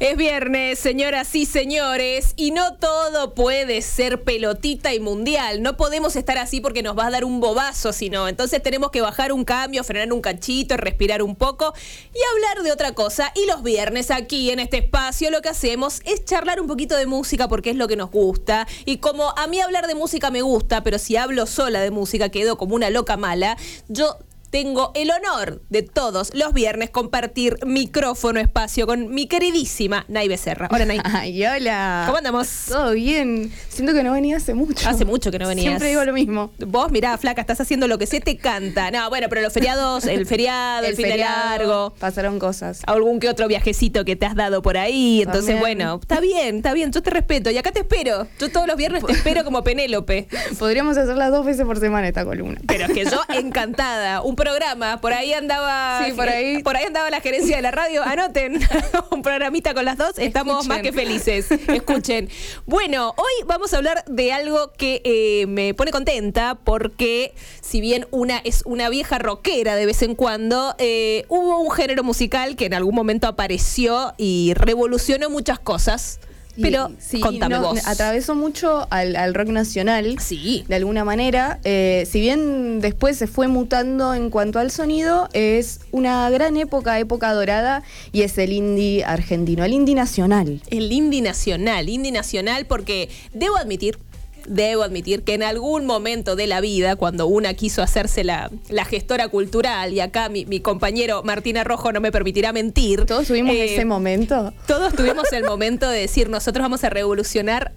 Es viernes, señoras y señores, y no todo puede ser pelotita y mundial. No podemos estar así porque nos va a dar un bobazo, sino entonces tenemos que bajar un cambio, frenar un cachito, respirar un poco y hablar de otra cosa. Y los viernes aquí en este espacio lo que hacemos es charlar un poquito de música porque es lo que nos gusta. Y como a mí hablar de música me gusta, pero si hablo sola de música quedo como una loca mala, yo tengo el honor de todos los viernes compartir micrófono, espacio con mi queridísima Nay Becerra. Hola, Nay. Ay, hola. ¿Cómo andamos? Todo bien. Siento que no venía hace mucho. Hace mucho que no venías. Siempre digo lo mismo. Vos, mirá, flaca, estás haciendo lo que se te canta. No, bueno, pero los feriados, el feriado, el fin de largo. Pasaron cosas. Algún que otro viajecito que te has dado por ahí. Entonces, También. bueno, está bien. Yo te respeto. Y acá te espero. Yo todos los viernes te espero como Penélope. Podríamos hacerla 2 veces por semana esta columna. Pero es que yo encantada. Un programa, por ahí andaba. Sí, por ahí andaba la gerencia de la radio. Anoten un programita con las dos. Estamos más que felices. Escuchen. Bueno, hoy vamos a hablar de algo que me pone contenta porque si bien una es una vieja rockera de vez en cuando, hubo un género musical que en algún momento apareció y revolucionó muchas cosas. Pero sí, contame vos. Atravesó mucho al rock nacional, Sí. de alguna manera. Si bien después se fue mutando en cuanto al sonido, es una gran época dorada, y es el indie argentino, el indie nacional. El indie nacional porque debo admitir que en algún momento de la vida, cuando una quiso hacerse la gestora cultural, y acá mi compañero Martín Arrojo no me permitirá mentir. Todos tuvimos ese momento. Todos tuvimos el momento de decir, nosotros vamos a revolucionar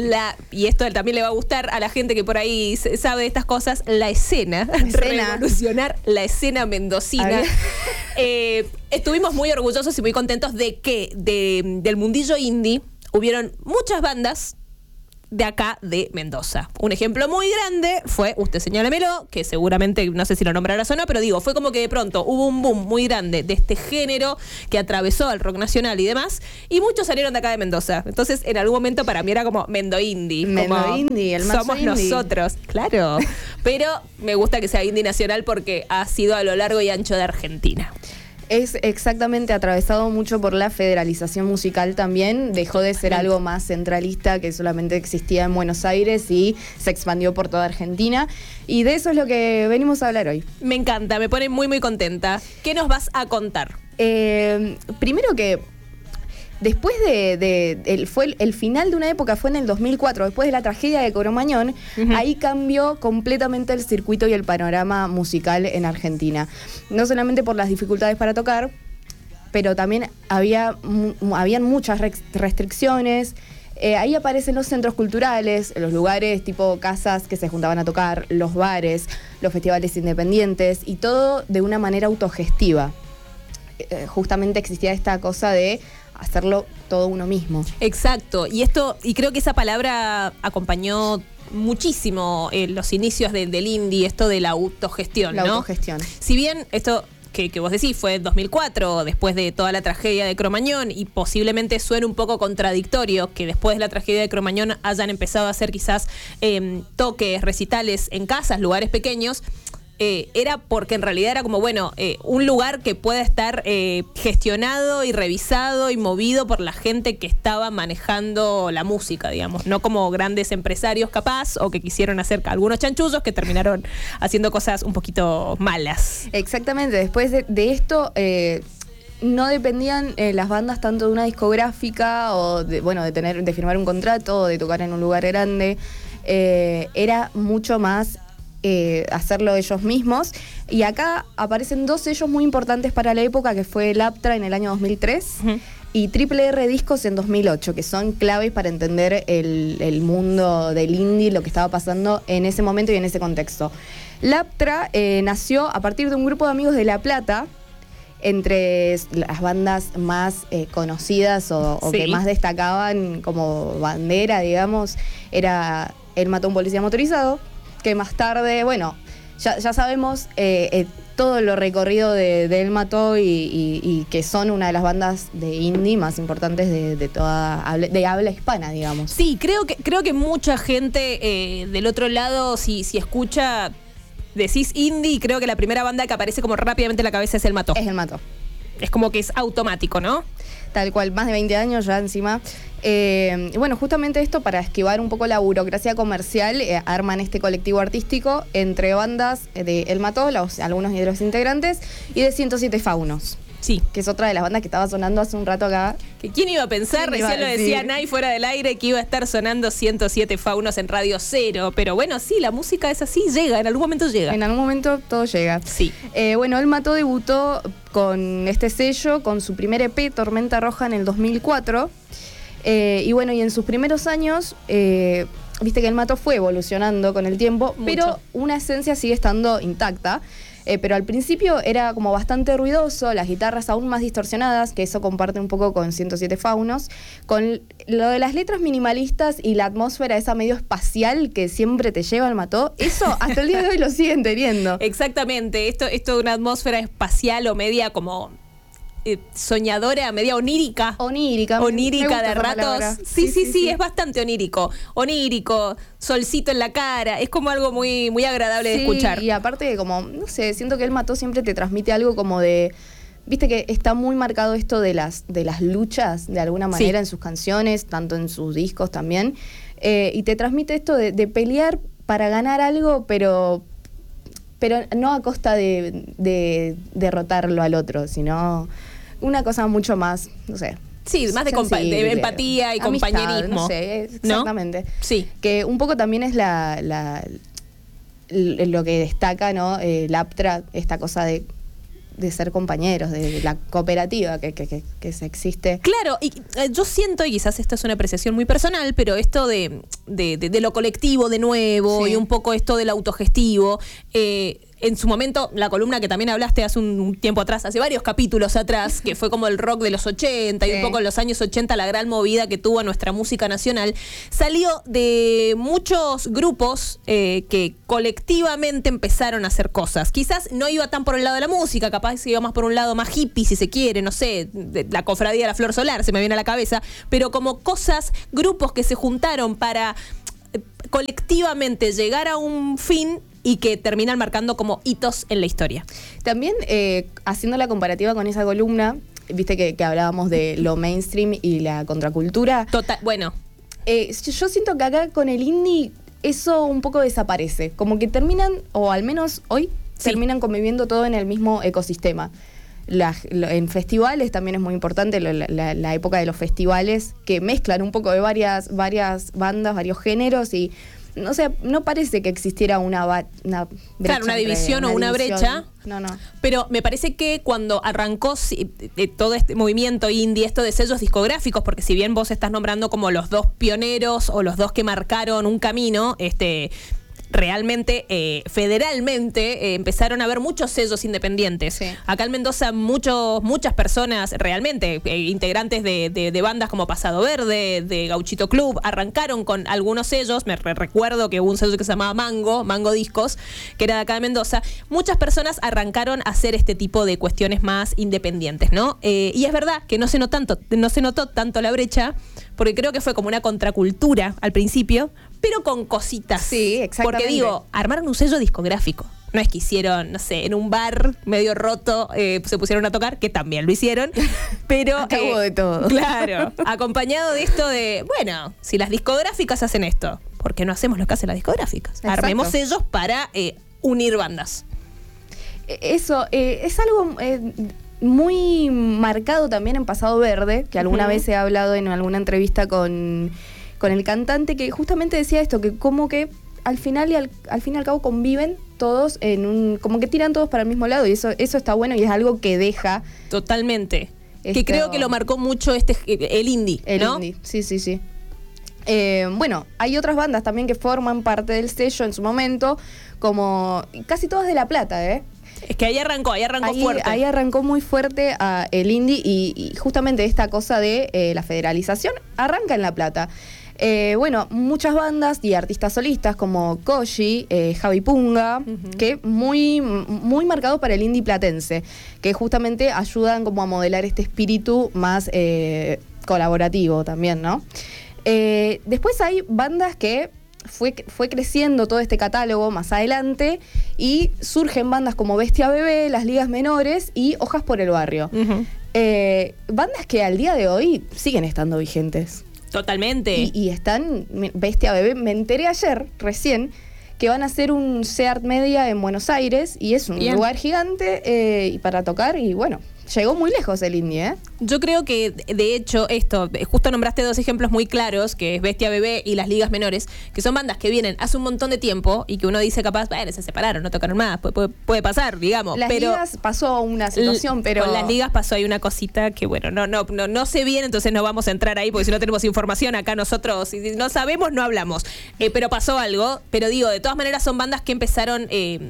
y esto también le va a gustar a la gente que por ahí sabe de estas cosas, la escena. Revolucionar la escena mendocina. Estuvimos muy orgullosos y muy contentos de que del mundillo indie hubieron muchas bandas de acá de Mendoza. Un ejemplo muy grande fue, usted señálamelo, que seguramente no sé si lo nombrarás o no, pero digo, fue como que de pronto hubo un boom muy grande de este género que atravesó al rock nacional y demás, y muchos salieron de acá de Mendoza. Entonces, en algún momento para mí era como Mendo Indie. Mendo Indie, el mazo somos indie. nosotros, claro. Pero me gusta que sea indie nacional porque ha sido a lo largo y ancho de Argentina. Es exactamente atravesado mucho por la federalización musical también. Dejó de ser algo más centralista que solamente existía en Buenos Aires y se expandió por toda Argentina. Y de eso es lo que venimos a hablar hoy. Me encanta, me pone muy, muy contenta. ¿Qué nos vas a contar? Primero que después fue el final de una época, fue en el 2004, después de la tragedia de Cromañón. Ahí cambió completamente el circuito y el panorama musical en Argentina. No solamente por las dificultades para tocar, pero también habían muchas restricciones. Ahí aparecen los centros culturales, los lugares tipo casas que se juntaban a tocar, los bares, los festivales independientes, y todo de una manera autogestiva. Justamente existía esta cosa de hacerlo todo uno mismo. Exacto, y creo que esa palabra acompañó muchísimo los inicios del indie, esto de la autogestión, ¿no? La autogestión. Si bien esto que vos decís fue en 2004, después de toda la tragedia de Cromañón, y posiblemente suene un poco contradictorio que después de la tragedia de Cromañón hayan empezado a hacer quizás toques, recitales en casas, lugares pequeños, era porque en realidad era como, bueno, un lugar que pueda estar gestionado y revisado y movido por la gente que estaba manejando la música, digamos, no como grandes empresarios capaz, o que quisieron hacer algunos chanchullos que terminaron haciendo cosas un poquito malas. Exactamente, después de esto no dependían las bandas tanto de una discográfica o de firmar un contrato o de tocar en un lugar grande. Era mucho más hacerlo ellos mismos, y acá aparecen 2 sellos muy importantes para la época, que fue el Aptra en el año 2003 y Triple R Discos en 2008, que son claves para entender el mundo del indie, lo que estaba pasando en ese momento y en ese contexto. El Aptra nació a partir de un grupo de amigos de La Plata. Entre las bandas más conocidas o Sí. que más destacaban como bandera, digamos, era Él mató a un policía motorizado, que más tarde, bueno, ya sabemos todo lo recorrido de Él mató y que son una de las bandas de indie más importantes de habla hispana, digamos. Sí, creo que mucha gente del otro lado, si escucha, decís indie, y creo que la primera banda que aparece como rápidamente en la cabeza es Él mató. Es Él mató. es como que es automático, ¿no? Tal cual, más de 20 años ya encima. Y bueno, justamente esto, para esquivar un poco la burocracia comercial, arman este colectivo artístico entre bandas de El Mató, algunos de los integrantes, y de 107 Faunos. Sí. Que es otra de las bandas que estaba sonando hace un rato acá. Que ¿quién iba a pensar? Recién lo decía Nay fuera del aire, que iba a estar sonando 107 Faunos en Radio Cero. Pero bueno, sí, la música es así, llega, en algún momento llega. En algún momento todo llega. Sí. Bueno, El Mató debutó con este sello, con su primer EP, Tormenta Roja, en el 2004. Y bueno, y en sus primeros años, viste que El Mató fue evolucionando con el tiempo, Mucho. pero una esencia sigue estando intacta. Pero al principio era como bastante ruidoso, las guitarras aún más distorsionadas, que eso comparte un poco con 107 Faunos, con lo de las letras minimalistas y la atmósfera esa medio espacial que siempre te lleva al Mató. Eso hasta el día de hoy lo siguen teniendo. Exactamente, esto de una atmósfera espacial o media como soñadora, media onírica. Onírica de ratos. Sí, es bastante onírico. Onírico, solcito en la cara, es como algo muy, muy agradable de escuchar. Y aparte, como, no sé, siento que El Mató siempre te transmite algo como de... Viste que está muy marcado esto de las luchas, de alguna manera, en sus canciones, tanto en sus discos también. Y te transmite esto de pelear para ganar algo, pero no a costa de derrotarlo al otro, sino una cosa mucho más, no sé. Sí, más de empatía y amistad, compañerismo. No sé, exactamente. ¿No? Sí. Que un poco también es lo que destaca, ¿no? Laptra, esta cosa de ser compañeros, de la cooperativa que se existe. Claro, y yo siento, y quizás esta es una apreciación muy personal, pero esto de lo colectivo de nuevo, y un poco esto del autogestivo, en su momento, la columna que también hablaste hace un tiempo atrás, hace varios capítulos atrás, que fue como el rock de los 80 y un poco en los años 80 la gran movida que tuvo nuestra música nacional, salió de muchos grupos que colectivamente empezaron a hacer cosas. Quizás no iba tan por el lado de la música, capaz iba más por un lado más hippie, si se quiere, no sé, de la cofradía de la Flor Solar, se me viene a la cabeza, pero como cosas, grupos que se juntaron para colectivamente llegar a un fin y que terminan marcando como hitos en la historia. También, haciendo la comparativa con esa columna, viste que hablábamos de lo mainstream y la contracultura. Total, bueno. Yo siento que acá con el indie eso un poco desaparece. Como que terminan, o al menos hoy, terminan conviviendo todo en el mismo ecosistema. En festivales también es muy importante la época de los festivales, que mezclan un poco de varias bandas, varios géneros, y no sé, no parece que existiera una brecha. Claro, una división o una brecha. No. Pero me parece que cuando arrancó todo este movimiento indie, esto de sellos discográficos, porque si bien vos estás nombrando como los dos pioneros o los dos que marcaron un camino, realmente, federalmente, empezaron a haber muchos sellos independientes. Sí. Acá en Mendoza muchas personas realmente, integrantes de bandas como Pasado Verde, de Gauchito Club, arrancaron con algunos sellos. Me recuerdo que hubo un sello que se llamaba Mango Discos, que era de acá de Mendoza. Muchas personas arrancaron a hacer este tipo de cuestiones más independientes, ¿no? Y es verdad que no se notó tanto la brecha, porque creo que fue como una contracultura al principio, pero con cositas. Sí, exactamente. Porque digo, armaron un sello discográfico. No es que hicieron, no sé, en un bar medio roto se pusieron a tocar, que también lo hicieron, pero... Acabó de todo. Claro, acompañado de esto de, bueno, si las discográficas hacen esto, ¿por qué no hacemos lo que hacen las discográficas? Exacto. Armemos sellos para unir bandas. Eso, es algo... muy marcado también en Pasado Verde, que alguna vez he hablado en alguna entrevista con el cantante, que justamente decía esto, que como que al final y al fin y al cabo conviven todos como que tiran todos para el mismo lado, y eso está bueno y es algo que deja. Totalmente. Que creo que lo marcó mucho el indie, ¿no? El indie, sí. Bueno, hay otras bandas también que forman parte del sello en su momento, como casi todas de La Plata, Es que ahí arrancó fuerte. Ahí arrancó muy fuerte el indie y justamente esta cosa de la federalización arranca en La Plata. Bueno, muchas bandas y artistas solistas como Koji, Javi Punga, que muy, muy marcado para el indie platense, que justamente ayudan como a modelar este espíritu más colaborativo también, ¿no? Después hay bandas que fue creciendo todo este catálogo más adelante y surgen bandas como Bestia Bebé, Las Ligas Menores y Hojas por el Barrio. Uh-huh. Bandas que al día de hoy siguen estando vigentes. Totalmente. Y están, Bestia Bebé, me enteré ayer, recién, que van a hacer un Seart Media en Buenos Aires y es un lugar gigante y para tocar y bueno, llegó muy lejos el indie, ¿eh? Yo creo que, de hecho, justo nombraste dos ejemplos muy claros, que es Bestia Bebé y Las Ligas Menores, que son bandas que vienen hace un montón de tiempo y que uno dice capaz, bueno, se separaron, no tocaron más, puede pasar, digamos. Las ligas pasó una situación, pero... Con Las Ligas pasó ahí una cosita que, bueno, no sé bien, entonces no vamos a entrar ahí, porque si no tenemos información acá nosotros, si no sabemos, no hablamos. Pero pasó algo, pero digo, de todas maneras son bandas que empezaron...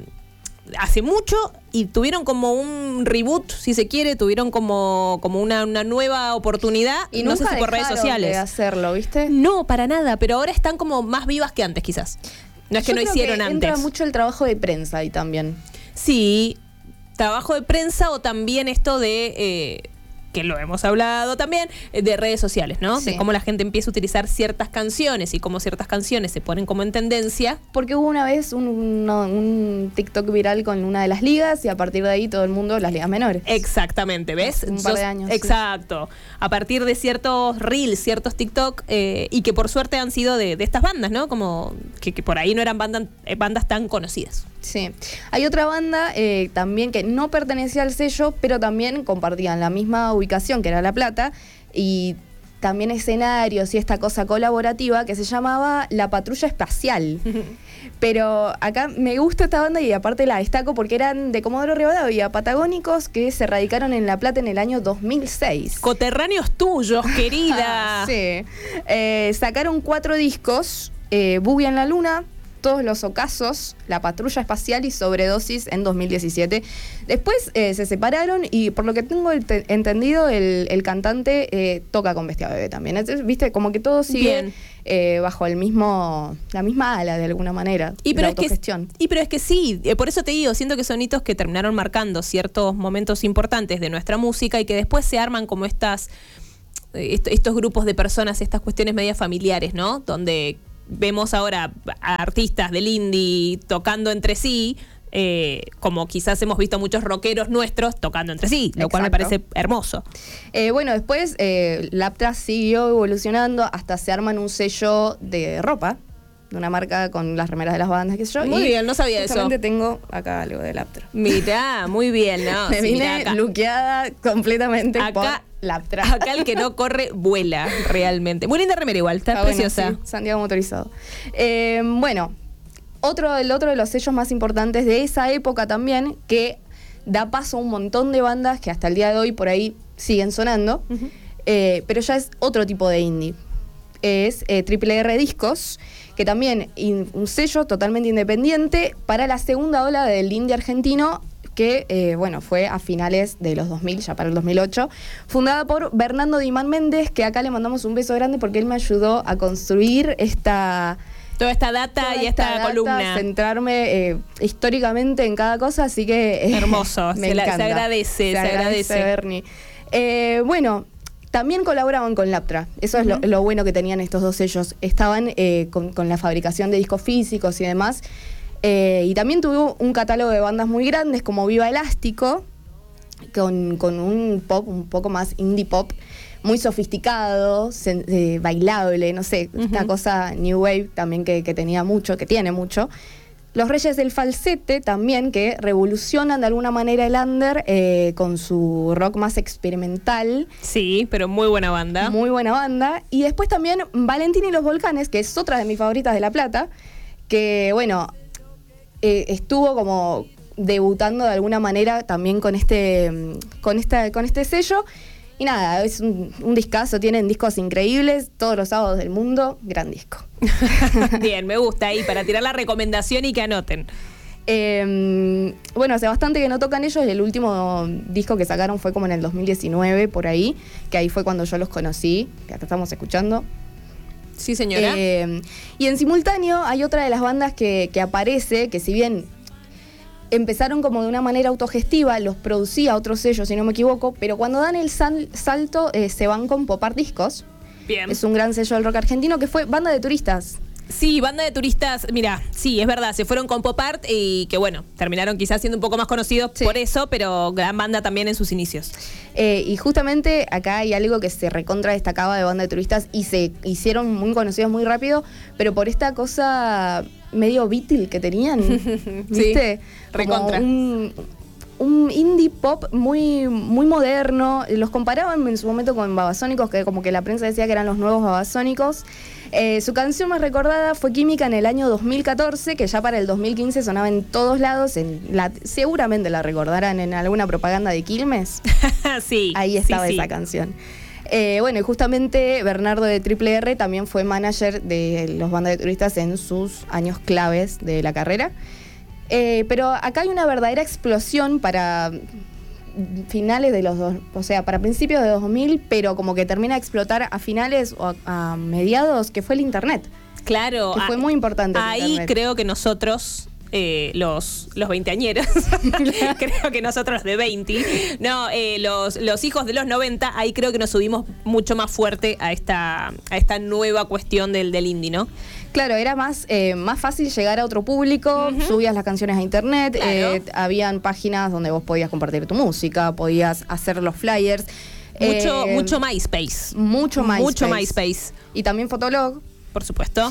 hace mucho y tuvieron como un reboot, si se quiere, tuvieron como una nueva oportunidad, y no sé si por redes sociales. De hacerlo, ¿viste? No, para nada, pero ahora están como más vivas que antes, quizás. No es que yo no creo hicieron que antes. Entra mucho el trabajo de prensa ahí también. Sí, trabajo de prensa o también esto de... que lo hemos hablado también, de redes sociales, ¿no? Sí. De cómo la gente empieza a utilizar ciertas canciones y cómo ciertas canciones se ponen como en tendencia. Porque hubo una vez un TikTok viral con una de las ligas y a partir de ahí todo el mundo las ligas menores. Exactamente, ¿ves? Un par de años. Exacto. Sí. A partir de ciertos reels, ciertos TikTok, y que por suerte han sido de estas bandas, ¿no? Como que por ahí no eran bandas tan conocidas. Sí. Hay otra banda también que no pertenecía al sello, pero también compartían la misma ubicación, que era La Plata, y también escenarios y esta cosa colaborativa que se llamaba La Patrulla Espacial. Pero acá me gusta esta banda y aparte la destaco porque eran de Comodoro Rivadavia, patagónicos que se radicaron en La Plata en el año 2006. Coterráneos tuyos, querida. Sí. Sacaron 4 discos, Boogie en la Luna, Todos los Ocasos, La Patrulla Espacial y Sobredosis en 2017. Después se separaron y por lo que tengo entendido, el cantante toca con Bestia Bebé también. Entonces, viste, como que todo sigue bajo la misma ala de alguna manera. Pero es que sí, por eso te digo, siento que son hitos que terminaron marcando ciertos momentos importantes de nuestra música y que después se arman como estos grupos de personas, estas cuestiones medias familiares, ¿no? Donde vemos ahora a artistas del indie tocando entre sí, como quizás hemos visto muchos rockeros nuestros tocando entre sí, lo cual me parece hermoso. Bueno, después Laptra siguió evolucionando hasta se arman un sello de ropa, de una marca con las remeras de las bandas, qué sé yo. Muy bien, no sabía eso. Tengo acá algo de Laptra. Mirá, muy bien, ¿no? Me vine luqueada completamente por Laptra. Acá el que no corre, vuela, realmente. Muy linda remera igual, está preciosa. Bueno, sí, Santiago Motorizado. Bueno, el otro de los sellos más importantes de esa época también, que da paso a un montón de bandas que hasta el día de hoy por ahí siguen sonando, pero ya es otro tipo de indie. Es Triple R Discos, que también un sello totalmente independiente para la segunda ola del indie argentino, que fue a finales de los 2000, ya para el 2008, fundada por Bernardo Dimán Méndez, que acá le mandamos un beso grande porque él me ayudó a construir toda esta data y esta columna. Centrarme históricamente en cada cosa, así que... hermoso, me encanta. Se agradece. Bernie. Bueno, también colaboraban con Laptra, eso es lo bueno que tenían estos dos sellos. Estaban con la fabricación de discos físicos y demás. Y también tuvo un catálogo de bandas muy grandes como Viva Elástico, con un pop un poco más indie pop, muy sofisticado, bailable, no sé, esta cosa New Wave también que tenía mucho, que tiene mucho. Los Reyes del Falsete también, que revolucionan de alguna manera el under con su rock más experimental. Sí, pero muy buena banda. Muy buena banda. Y después también Valentín y los Volcanes, que es otra de mis favoritas de La Plata, que bueno... estuvo como debutando de alguna manera también con este sello. Y nada, es un discazo, tienen discos increíbles, todos los sábados del mundo, gran disco. Bien, me gusta ahí, para tirar la recomendación y que anoten. Hace bastante que no tocan ellos, y el último disco que sacaron fue como en el 2019, por ahí, que ahí fue cuando yo los conocí, que acá estamos escuchando. Sí, señora. Y en simultáneo hay otra de las bandas que aparece, que si bien empezaron como de una manera autogestiva, los producía otro sello, si no me equivoco, pero cuando dan el salto se van con Pop Art Discos. Bien. Es un gran sello del rock argentino, que fue Banda de Turistas. Sí, banda de turistas, mira, sí, es verdad, se fueron con Pop Art y que bueno, terminaron quizás siendo un poco más conocidos por eso, pero gran banda también en sus inicios. Y justamente acá hay algo que se recontra destacaba de banda de turistas y se hicieron muy conocidos muy rápido, pero por esta cosa medio Beatle que tenían, ¿viste? Sí, recontra. Un indie pop muy, muy moderno. Los comparaban en su momento con Babasónicos, que como que la prensa decía que eran los nuevos Babasónicos. Su canción más recordada fue Química en el año 2014, que ya para el 2015 sonaba en todos lados. Seguramente la recordarán en alguna propaganda de Quilmes. Sí. Ahí estaba esa canción. Bueno, y justamente Bernardo de Triple R también fue manager de los bandas de turistas en sus años claves de la carrera. Pero acá hay una verdadera explosión para finales de para principios de 2000, pero como que termina de explotar a finales o a mediados, que fue el internet. Claro. Que fue muy importante el ahí internet. Creo que nosotros, los veinteañeros, creo que nosotros de 20, no, los hijos de los 90, ahí creo que nos subimos mucho más fuerte a esta nueva cuestión del indie, ¿no? Claro, era más fácil llegar a otro público, subías las canciones a internet, Claro. Habían páginas donde vos podías compartir tu música, podías hacer los flyers. Mucho MySpace. Mucho MySpace. Mucho MySpace. Y también Fotolog. Por supuesto.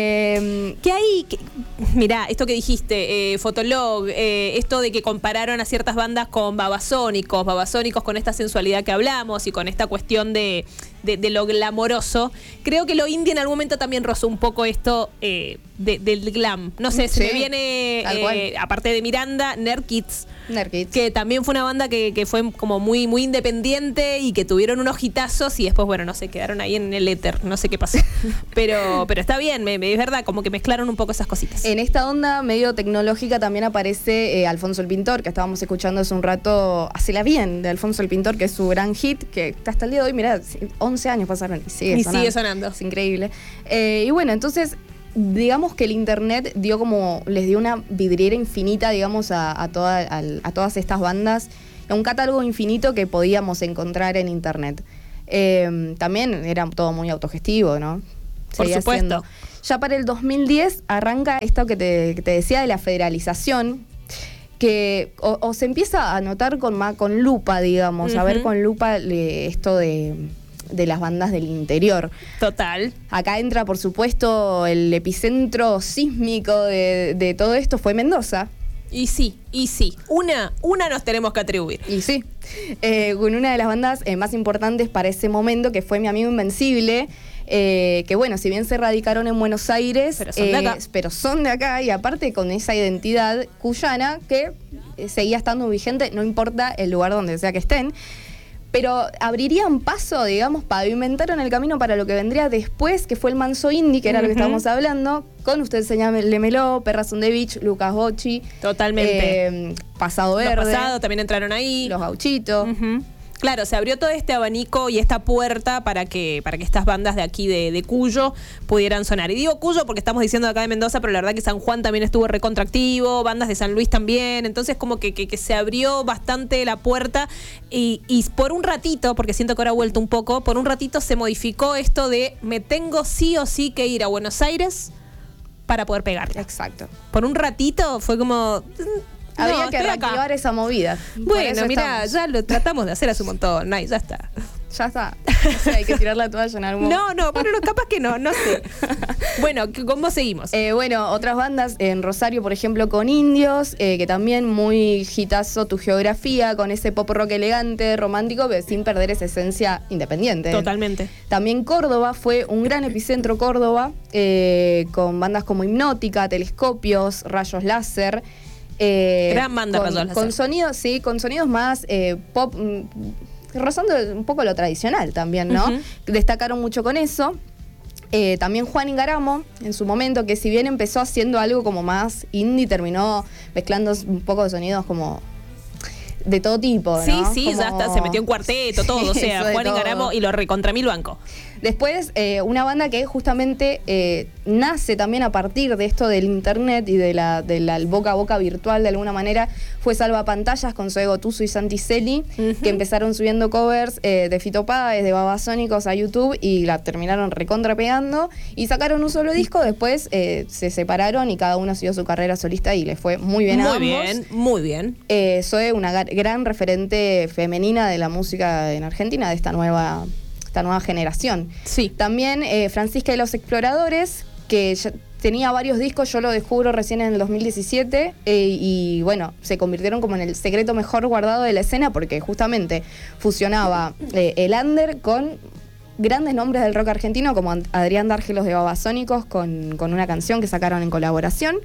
¿Qué hay? Mirá, esto que dijiste, Fotolog, esto de que compararon a ciertas bandas con Babasónicos con esta sensualidad que hablamos y con esta cuestión de lo glamoroso. Creo que lo indie en algún momento también rozó un poco esto del glam. No sé, se me viene, aparte de Miranda, Nerd Kids, que también fue una banda que fue como muy, muy independiente y que tuvieron unos hitazos y después, bueno, no sé, quedaron ahí en el éter, no sé qué pasó. Pero está bien, es verdad, como que mezclaron un poco esas cositas. En esta onda medio tecnológica también aparece Alfonso el Pintor, que estábamos escuchando hace un rato, Hacela Bien, de Alfonso el Pintor, que es su gran hit, que hasta el día de hoy, mirá, 11 años pasaron y sigue sonando. Es increíble. Y bueno, entonces, digamos que el internet les dio una vidriera infinita, digamos, a todas estas bandas, un catálogo infinito que podíamos encontrar en internet. También era todo muy autogestivo, ¿no? Por supuesto. Ya para el 2010 arranca esto que te decía de la federalización, que o se empieza a notar con lupa, digamos, a ver con lupa esto de las bandas del interior. Total. Acá entra, por supuesto, el epicentro sísmico de todo esto fue Mendoza. Y sí. Una nos tenemos que atribuir. Y sí. Con una de las bandas más importantes para ese momento, que fue Mi Amigo Invencible, que bueno, si bien se radicaron en Buenos Aires, pero son de acá y aparte con esa identidad cuyana que seguía estando vigente, no importa el lugar donde sea que estén. Pero abrirían paso, digamos, pavimentaron el camino para lo que vendría después, que fue el manso indie, que era lo que estábamos hablando, con Usted Señálemelo, Perras on the Beach, Lucas Bocci. Totalmente. Pasado Verde. Los Pasados también entraron ahí. Los Gauchitos. Claro, se abrió todo este abanico y esta puerta para que estas bandas de aquí de Cuyo pudieran sonar. Y digo Cuyo porque estamos diciendo acá de Mendoza, pero la verdad que San Juan también estuvo recontractivo, bandas de San Luis también, entonces como que se abrió bastante la puerta y por un ratito, porque siento que ahora ha vuelto un poco, por un ratito se modificó esto de me tengo sí o sí que ir a Buenos Aires para poder pegar. Exacto. Por un ratito fue como... Habría que reactivar esa movida. Bueno, mira, ya lo tratamos de hacer hace un montón. Ya está. Ya está. O sea, hay que tirar la toalla en algún momento. No, bueno, capaz que no sé. Bueno, ¿cómo seguimos? Bueno, otras bandas en Rosario, por ejemplo, con Indios, que también muy hitazo Tu Geografía, con ese pop rock elegante, romántico, pero sin perder esa esencia independiente. Totalmente. También Córdoba fue un gran epicentro, Córdoba, con bandas como Hipnótica, Telescopios, Rayos Láser. Gran banda Rayos Láser. Con sonidos más pop, rozando un poco lo tradicional también, ¿no? Destacaron mucho con eso. También Juan Ingaramo, en su momento, que si bien empezó haciendo algo como más indie, terminó mezclando un poco de sonidos como de todo tipo, ¿no? Sí, como... ya está, se metió en cuarteto, todo, o sea, Juan Ingaramo y lo recontra mil banco. Después, una banda que justamente nace también a partir de esto del internet y de la boca a boca virtual de alguna manera, fue Salvapantallas con Zoe Gotuso y Santi Celi, que empezaron subiendo covers de Fito Páez, de Babasónicos a YouTube y la terminaron recontrapegando y sacaron un solo disco. Después se separaron y cada uno siguió su carrera solista y les fue muy bien a ambos. Muy bien. Zoe, una gran referente femenina de la música en Argentina, de esta nueva generación. Sí. También Francisca y los Exploradores, que ya tenía varios discos, yo lo descubro recién en el 2017 y bueno, se convirtieron como en el secreto mejor guardado de la escena porque justamente fusionaba el under con grandes nombres del rock argentino como Adrián Dárgelos de Babasónicos con una canción que sacaron en colaboración.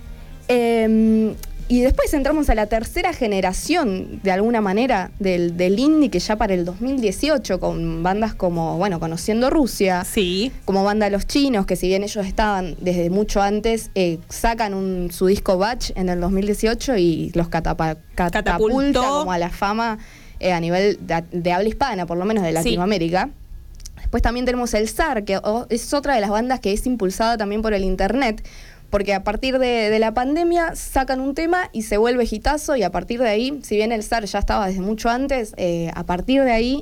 Y después entramos a la tercera generación, de alguna manera, del indie, que ya para el 2018, con bandas como, bueno, Conociendo Rusia, sí, como Banda Los Chinos, que si bien ellos estaban desde mucho antes, sacan su disco Batch en el 2018 y los catapulta como a la fama a nivel de habla hispana, por lo menos de Latinoamérica. Sí. Después también tenemos el Zar, que es otra de las bandas que es impulsada también por el internet, porque a partir de la pandemia sacan un tema y se vuelve hitazo y a partir de ahí, si bien el Zar ya estaba desde mucho antes, a partir de ahí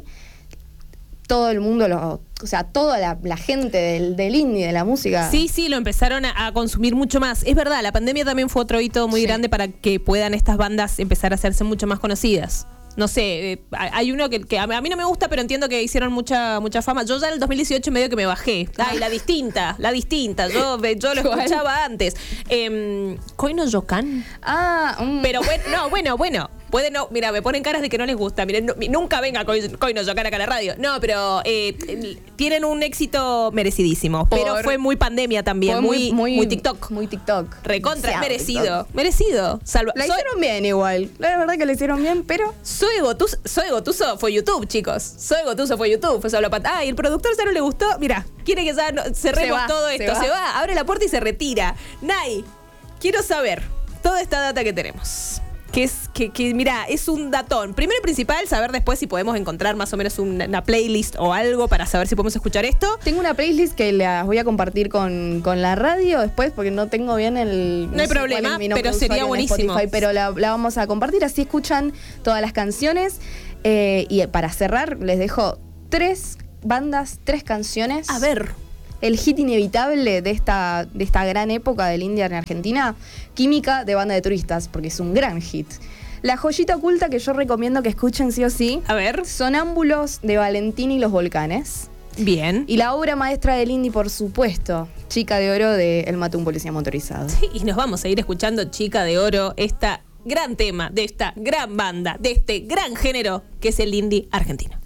todo el mundo, toda la gente del indie, de la música. Sí, lo empezaron a consumir mucho más. Es verdad, la pandemia también fue otro hito muy grande para que puedan estas bandas empezar a hacerse mucho más conocidas. No sé, hay uno que a mí no me gusta, pero entiendo que hicieron mucha fama. Yo ya en el 2018 medio que me bajé. Ay, la distinta. Yo lo escuchaba antes. ¿Koino Yokan? Pero bueno. Puede no, mira, me ponen caras de que no les gusta. Miren, nunca venga Koino Yokan acá a la radio. No, pero tienen un éxito merecidísimo. Pero fue muy pandemia también, muy TikTok. Muy TikTok. Recontra, merecido. TikTok. Merecido. La hicieron bien igual. La verdad que la hicieron bien, pero... Zoe Gotuso fue YouTube, chicos. Zoe Gotuso fue YouTube. Y el productor ya no le gustó. Mira, quiere que ya cerremos todo esto. Se va, abre la puerta y se retira. Nay, quiero saber toda esta data que tenemos. Que mira, es un datón. Primero y principal, saber después si podemos encontrar más o menos una playlist o algo para saber si podemos escuchar esto. Tengo una playlist que las voy a compartir con la radio después porque no tengo bien el... No hay problema, pero sería buenísimo. Spotify, pero la vamos a compartir, así escuchan todas las canciones. Y para cerrar, les dejo 3 bandas, 3 canciones. A ver. El hit inevitable de esta gran época del indie en Argentina, Química de Banda de Turistas, porque es un gran hit. La joyita oculta que yo recomiendo que escuchen sí o sí. A ver. Sonámbulos de Valentín y los Volcanes. Bien. Y la obra maestra del indie, por supuesto, Chica de Oro de El Mató un Policía Motorizado. Sí, y nos vamos a ir escuchando Chica de Oro, esta gran tema de esta gran banda, de este gran género que es el indie argentino.